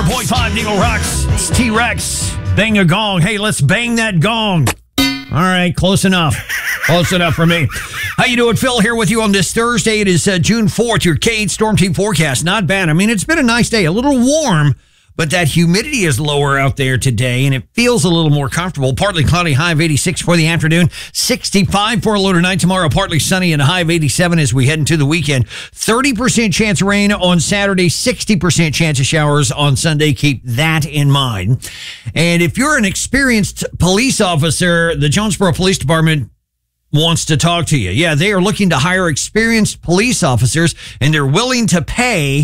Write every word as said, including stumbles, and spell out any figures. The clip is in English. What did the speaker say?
one oh four point five Eagle Rocks. It's T-Rex. Bang a gong. Hey, let's bang that gong. All right, close enough. Close enough for me. How you doing? Phil here with you on this Thursday. It is uh, June fourth, your K eight Storm Team forecast. Not bad. I mean, it's been a nice day. A little warm, but that humidity is lower out there today, and it feels a little more comfortable. Partly cloudy, high of eighty-six for the afternoon. sixty-five for a low tonight. Tomorrow, partly sunny and a high of eighty-seven as we head into the weekend. thirty percent chance of rain on Saturday, sixty percent chance of showers on Sunday. Keep that in mind. And if you're an experienced police officer, the Jonesboro Police Department wants to talk to you. Yeah, they are looking to hire experienced police officers, and they're willing to pay